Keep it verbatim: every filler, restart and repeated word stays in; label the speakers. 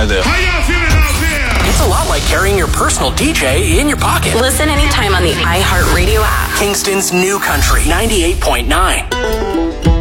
Speaker 1: Hi there.
Speaker 2: How y'all feeling out there?
Speaker 3: It's a lot like carrying your personal D J in your pocket.
Speaker 4: Listen anytime on the iHeartRadio app.
Speaker 3: Kingston's New Country ninety-eight point nine.